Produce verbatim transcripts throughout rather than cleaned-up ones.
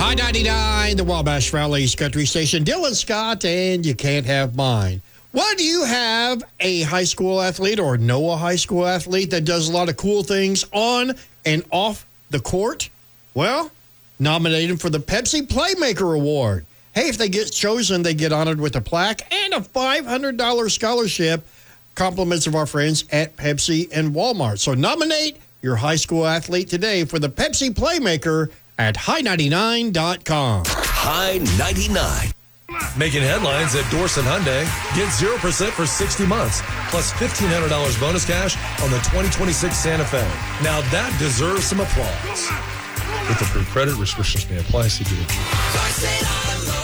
High ninety-nine, the Wabash Valley's country station. Dylan Scott, and you can't have mine. Why do you have a high school athlete or know a high school athlete that does a lot of cool things on and off the court? Well, nominate him for the Pepsi Playmaker Award. Hey, if they get chosen, they get honored with a plaque and a five hundred dollars scholarship. Compliments of our friends at Pepsi and Walmart. So nominate your high school athlete today for the Pepsi Playmaker at high ninety-nine dot com. High ninety-nine. Making headlines at Dorson Hyundai. Get zero percent for sixty months, plus fifteen hundred dollars bonus cash on the twenty twenty-six Santa Fe. Now that deserves some applause. With approved credit, restrictions may apply. See dealer.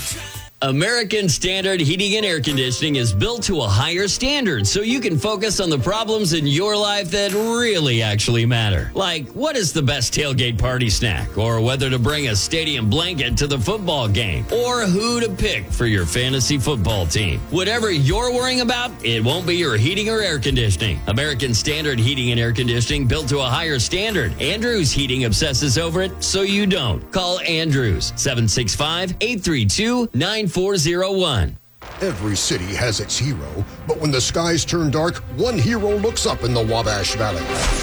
American Standard Heating and Air Conditioning is built to a higher standard so you can focus on the problems in your life that really actually matter. Like, what is the best tailgate party snack? Or whether to bring a stadium blanket to the football game? Or who to pick for your fantasy football team? Whatever you're worrying about, it won't be your heating or air conditioning. American Standard Heating and Air Conditioning built to a higher standard. Andrews Heating obsesses over it, so you don't. Call Andrews, seven six five, eight three two, nine four zero one. Every city has its hero, but when the skies turn dark, one hero looks up in the Wabash Valley.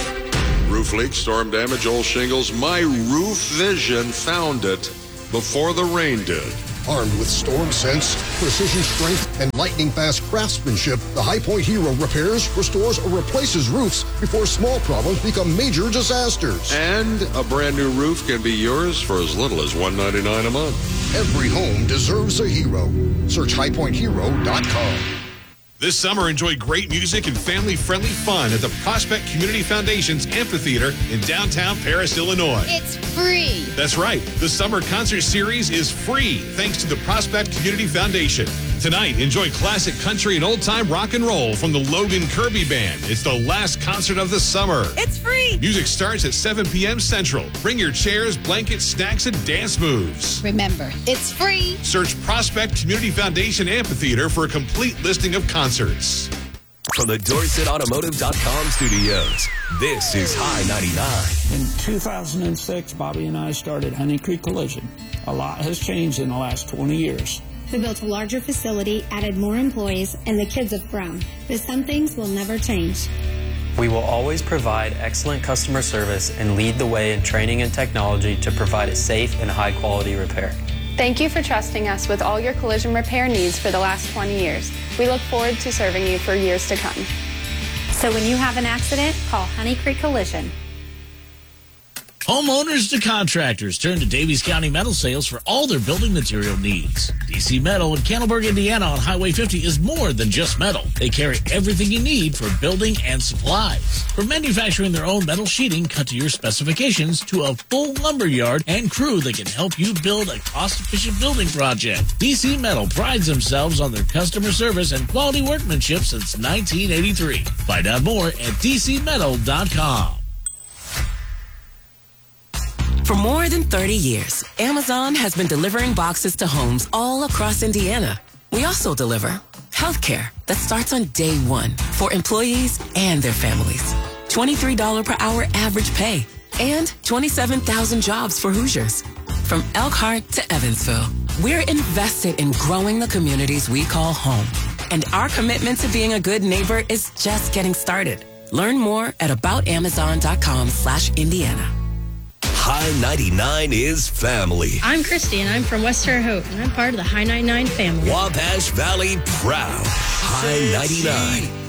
Roof leak, storm damage, old shingles. My Roof Vision found it before the rain did. Armed with storm sense, precision strength, and lightning-fast craftsmanship, the High Point Hero repairs, restores, or replaces roofs before small problems become major disasters. And a brand new roof can be yours for as little as one hundred ninety-nine dollars a month. Every home deserves a hero. Search high point hero dot com. This summer, enjoy great music and family-friendly fun at the Prospect Community Foundation's Amphitheater in downtown Paris, Illinois. It's free. That's right. The summer concert series is free thanks to the Prospect Community Foundation. Tonight, enjoy classic country and old-time rock and roll from the Logan Kirby Band. It's the last concert of the summer. It's free. Music starts at seven p.m. Central. Bring your chairs, blankets, snacks, and dance moves. Remember, it's free. Search Prospect Community Foundation Amphitheater for a complete listing of concerts. From the Dorset Automotive dot com studios, this is High ninety-nine. In two thousand six, Bobby and I started Honey Creek Collision. A lot has changed in the last twenty years. We built a larger facility, added more employees, and the kids have grown. But some things will never change. We will always provide excellent customer service and lead the way in training and technology to provide a safe and high-quality repair. Thank you for trusting us with all your collision repair needs for the last twenty years. We look forward to serving you for years to come. So when you have an accident, call Honey Creek Collision. Homeowners to contractors turn to Davies County Metal Sales for all their building material needs. D C Metal in Cannelberg, Indiana on Highway fifty is more than just metal. They carry everything you need for building and supplies. From manufacturing their own metal sheeting cut to your specifications to a full lumber yard and crew that can help you build a cost-efficient building project. D C Metal prides themselves on their customer service and quality workmanship since nineteen eighty-three. Find out more at D C metal dot com. For more than thirty years, Amazon has been delivering boxes to homes all across Indiana. We also deliver healthcare that starts on day one for employees and their families. twenty-three dollars per hour average pay and twenty-seven thousand jobs for Hoosiers. From Elkhart to Evansville, we're invested in growing the communities we call home. And our commitment to being a good neighbor is just getting started. Learn more at about amazon dot com slash Indiana. High ninety-nine is family. I'm Christy, and I'm from West Terre Haute, and I'm part of the High ninety-nine family. Wabash Valley proud. High ninety-nine.